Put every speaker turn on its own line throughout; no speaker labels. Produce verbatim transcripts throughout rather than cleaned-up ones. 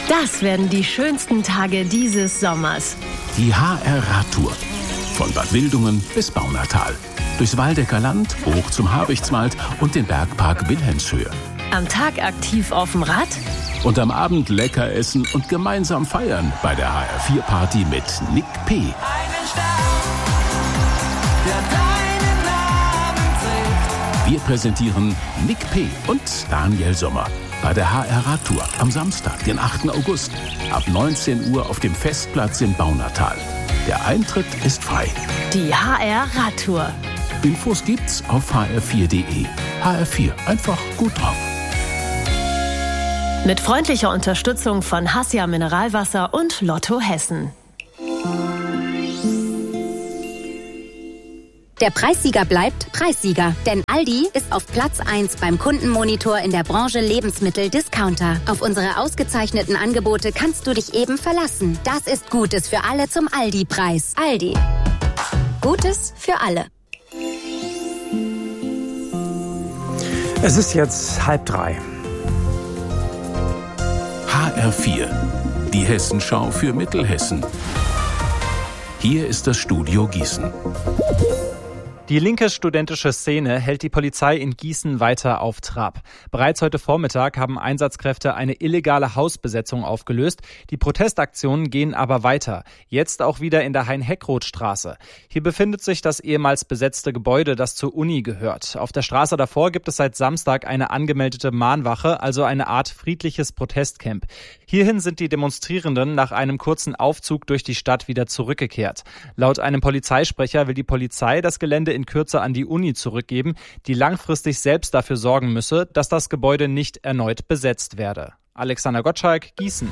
Das werden die schönsten Tage dieses Sommers.
Die H R-Radtour. Von Bad Wildungen bis Baunatal. Durchs Waldecker Land, hoch zum Habichtswald und den Bergpark Wilhelmshöhe.
Am Tag aktiv auf dem Rad.
Und am Abend lecker essen und gemeinsam feiern bei der H R vier Party mit Nick P.
Einen Stern, der deinen Namen trägt.
Wir präsentieren Nick P. und Daniel Sommer bei der H R-Radtour am Samstag, den achten August, ab neunzehn Uhr auf dem Festplatz in Baunatal. Der Eintritt ist frei.
Die H R-Radtour.
Infos gibt's auf h r vier punkt de. H R vier, einfach gut drauf.
Mit freundlicher Unterstützung von Hassia Mineralwasser und Lotto Hessen.
Der Preissieger bleibt Preissieger, denn Aldi ist auf Platz eins beim Kundenmonitor in der Branche Lebensmittel-Discounter. Auf unsere ausgezeichneten Angebote kannst du dich eben verlassen. Das ist Gutes für alle zum Aldi-Preis. Aldi. Gutes für alle.
Es ist jetzt halb drei.
H R vier, die Hessenschau für Mittelhessen. Hier ist das Studio Gießen.
Die linke studentische Szene hält die Polizei in Gießen weiter auf Trab. Bereits heute Vormittag haben Einsatzkräfte eine illegale Hausbesetzung aufgelöst. Die Protestaktionen gehen aber weiter. Jetzt auch wieder in der Hein-Heckroth-Straße. Hier befindet sich das ehemals besetzte Gebäude, das zur Uni gehört. Auf der Straße davor gibt es seit Samstag eine angemeldete Mahnwache, also eine Art friedliches Protestcamp. Hierhin sind die Demonstrierenden nach einem kurzen Aufzug durch die Stadt wieder zurückgekehrt. Laut einem Polizeisprecher will die Polizei das Gelände in Kürze an die Uni zurückgeben, die langfristig selbst dafür sorgen müsse, dass das Gebäude nicht erneut besetzt werde. Alexander Gottschalk, Gießen.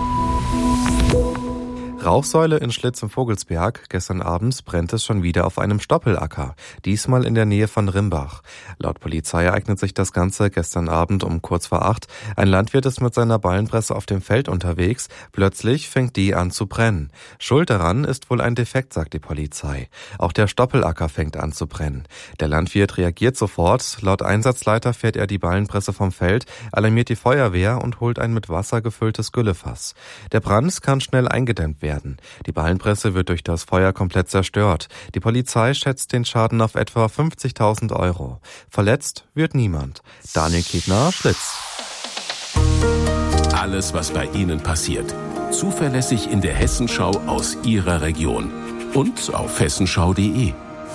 Rauchsäule in Schlitz im Vogelsberg. Gestern Abend brennt es schon wieder auf einem Stoppelacker, diesmal in der Nähe von Rimbach. Laut Polizei ereignet sich das Ganze gestern Abend um kurz vor acht. Ein Landwirt ist mit seiner Ballenpresse auf dem Feld unterwegs. Plötzlich fängt die an zu brennen. Schuld daran ist wohl ein Defekt, sagt die Polizei. Auch der Stoppelacker fängt an zu brennen. Der Landwirt reagiert sofort. Laut Einsatzleiter fährt er die Ballenpresse vom Feld, alarmiert die Feuerwehr und holt ein mit Wasser gefülltes Güllefass. Der Brand kann schnell eingedämmt werden. Die Ballenpresse wird durch das Feuer komplett zerstört. Die Polizei schätzt den Schaden auf etwa fünfzigtausend Euro. Verletzt wird niemand. Daniel Kiedner, Schlitz.
Alles, was bei Ihnen passiert. Zuverlässig in der Hessenschau aus Ihrer Region. Und auf hessenschau punkt de.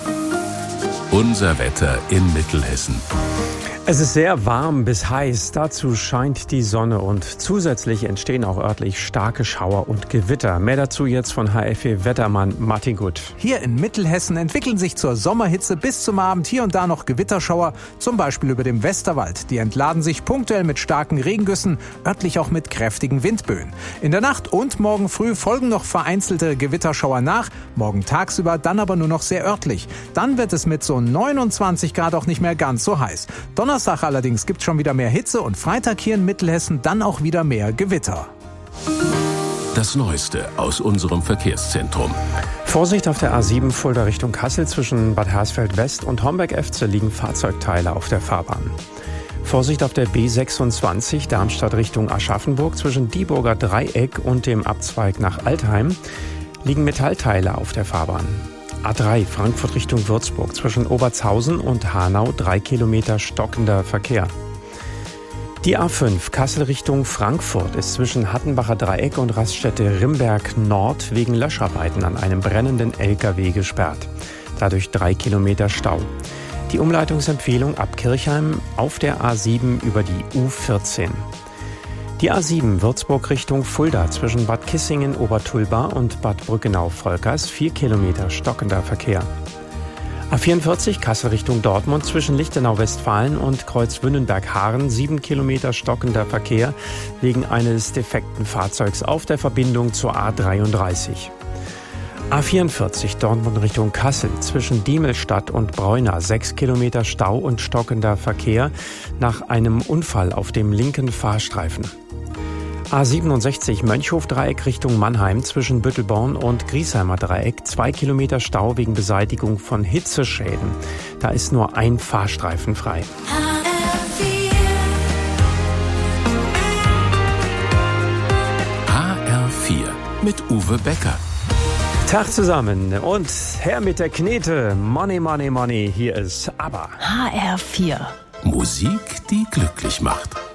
Unser Wetter in Mittelhessen.
Es ist sehr warm bis heiß, dazu scheint die Sonne und zusätzlich entstehen auch örtlich starke Schauer und Gewitter. Mehr dazu jetzt von H R vier-Wettermann Martin Gut.
Hier in Mittelhessen entwickeln sich zur Sommerhitze bis zum Abend hier und da noch Gewitterschauer, zum Beispiel über dem Westerwald. Die entladen sich punktuell mit starken Regengüssen, örtlich auch mit kräftigen Windböen. In der Nacht und morgen früh folgen noch vereinzelte Gewitterschauer nach, morgen tagsüber dann aber nur noch sehr örtlich. Dann wird es mit so neunundzwanzig Grad auch nicht mehr ganz so heiß. Donnerstag Donnerstag allerdings gibt es schon wieder mehr Hitze und Freitag hier in Mittelhessen dann auch wieder mehr Gewitter.
Das Neueste aus unserem Verkehrszentrum.
Vorsicht auf der A sieben Fulda Richtung Kassel zwischen Bad Hersfeld West und Homberg-Efze liegen Fahrzeugteile auf der Fahrbahn. Vorsicht auf der B sechsundzwanzig Darmstadt Richtung Aschaffenburg zwischen Dieburger Dreieck und dem Abzweig nach Altheim liegen Metallteile auf der Fahrbahn. A drei Frankfurt Richtung Würzburg zwischen Obertshausen und Hanau drei Kilometer stockender Verkehr. Die A fünf Kassel Richtung Frankfurt ist zwischen Hattenbacher Dreieck und Raststätte Rimberg Nord wegen Löscharbeiten an einem brennenden L K W gesperrt. Dadurch drei Kilometer Stau. Die Umleitungsempfehlung ab Kirchheim auf der A sieben über die U vierzehn. Die A sieben Würzburg Richtung Fulda zwischen Bad Kissingen Obertulba und Bad Brückenau-Volkers vier Kilometer stockender Verkehr. A vierundvierzig Kassel Richtung Dortmund zwischen Lichtenau-Westfalen und Kreuzwünnenberg-Haaren sieben Kilometer stockender Verkehr wegen eines defekten Fahrzeugs auf der Verbindung zur A dreiunddreißig. A vierundvierzig Dortmund Richtung Kassel zwischen Diemelstadt und Bräuna sechs Kilometer Stau und stockender Verkehr nach einem Unfall auf dem linken Fahrstreifen. A siebenundsechzig Mönchhof-Dreieck Richtung Mannheim zwischen Büttelborn und Griesheimer Dreieck zwei Kilometer Stau wegen Beseitigung von Hitzeschäden. Da ist nur ein Fahrstreifen frei.
vier mit Uwe Becker.
Tag zusammen und her mit der Knete. Money, money, money. Hier ist ABBA.
H R vier.
Musik, die glücklich macht.